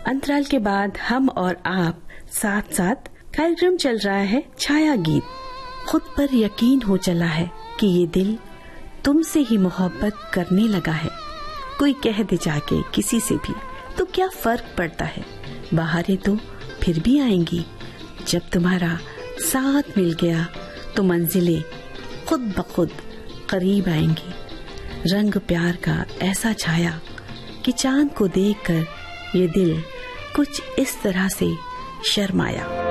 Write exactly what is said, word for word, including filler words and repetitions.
अंतराल के बाद हम और आप साथ साथ कार्यक्रम चल रहा है छाया गीत। खुद पर यकीन हो चला है कि ये दिल तुमसे ही मोहब्बत करने लगा है। कोई कह दे जाके किसी से भी तो क्या फर्क पड़ता है, बहारें तो फिर भी आएंगी। जब तुम्हारा साथ मिल गया तो मंजिलें खुद ब खुद करीब आएंगी। रंग प्यार का ऐसा छाया कि चांद को देखकर ये दिल कुछ इस तरह से शर्माया।